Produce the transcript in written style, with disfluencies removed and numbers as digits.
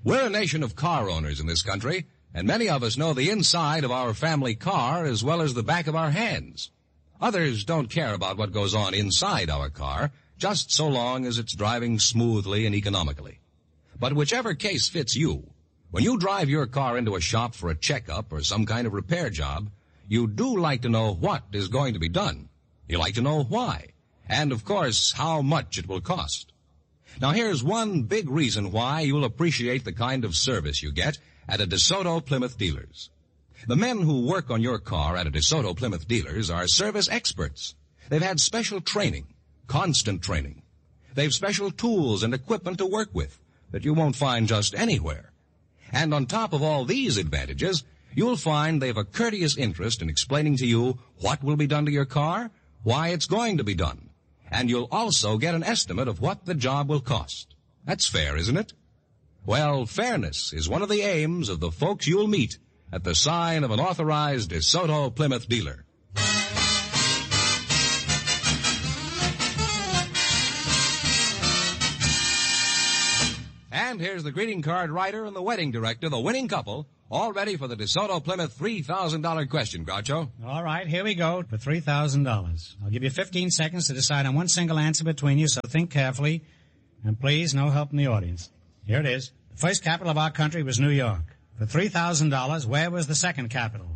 We're a nation of car owners in this country, and many of us know the inside of our family car as well as the back of our hands. Others don't care about what goes on inside our car, just so long as it's driving smoothly and economically. But whichever case fits you, when you drive your car into a shop for a checkup or some kind of repair job, you do like to know what is going to be done. You like to know why, and of course, how much it will cost. Now here's one big reason why you'll appreciate the kind of service you get at a DeSoto Plymouth Dealers. The men who work on your car at a DeSoto Plymouth Dealers are service experts. They've had special training, constant training. They've special tools and equipment to work with that you won't find just anywhere. And on top of all these advantages, you'll find they've a courteous interest in explaining to you what will be done to your car, why it's going to be done. And you'll also get an estimate of what the job will cost. That's fair, isn't it? Well, fairness is one of the aims of the folks you'll meet at the sign of an authorized DeSoto Plymouth dealer. And here's the greeting card writer and the wedding director, the winning couple, all ready for the DeSoto Plymouth $3,000 question, Groucho. All right, here we go for $3,000. I'll give you 15 seconds to decide on one single answer between you, so think carefully. And please, no help in the audience. Here it is. The first capital of our country was New York. For $3,000, where was the second capital?